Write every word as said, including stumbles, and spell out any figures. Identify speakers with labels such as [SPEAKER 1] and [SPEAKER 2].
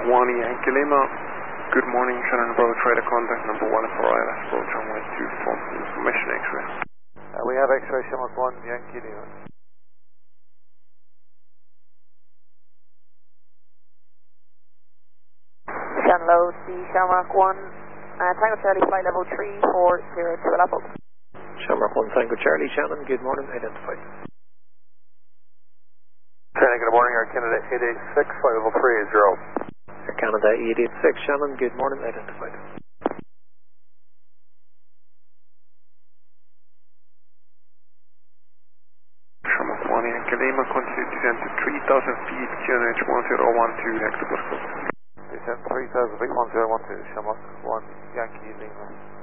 [SPEAKER 1] Shamrock one Yankee Lima. Good morning, Shannon Bravo, try to contact number one for I L S, approach runway two four, information X-ray.
[SPEAKER 2] Uh, we have X-ray Shamrock one Yankee Lima.
[SPEAKER 3] Shanlow, the Shamrock one, uh, Tango Charlie, flight level three four zero two Apple.
[SPEAKER 4] Shamrock one Tango Charlie, Shannon, good morning, identified.
[SPEAKER 2] Shannon, good morning, Air Canada eight eight six, flight level three eight zero.
[SPEAKER 4] Air Canada eight eight six, Shannon, good morning, identified.
[SPEAKER 1] Shamrock one Yankee Lima, continue to descend to three thousand feet, Q N H one zero one two, next to Bristol.
[SPEAKER 2] Descend three thousand feet, one zero one two, Shamrock one Yankee Lima.